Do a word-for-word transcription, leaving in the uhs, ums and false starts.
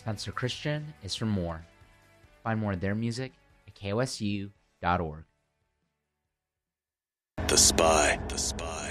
Spencer Christian is from More. Find more of their music at K O S U dot org. The Spy. The Spy.